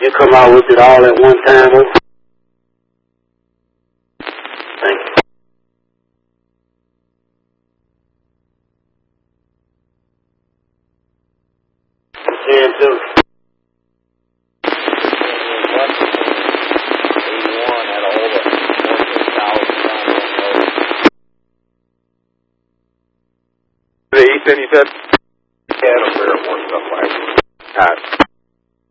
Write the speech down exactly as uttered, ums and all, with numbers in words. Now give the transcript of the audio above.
you come out with it all at one time? Over? Thank you. ten two. The Easton, you said?